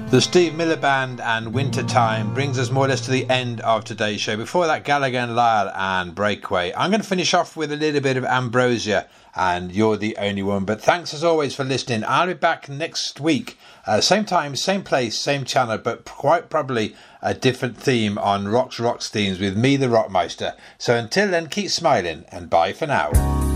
The Steve Miller Band and Wintertime brings us more or less to the end of today's show. Before that, Gallagher and Lyle and Breakaway. I'm going to finish off with a little bit of Ambrosia and You're the Only One. But thanks as always for listening. I'll be back next week. Same time, same place, same channel, but quite probably a different theme on Rocks Themes with me, the Rockmeister. So until then, keep smiling and bye for now.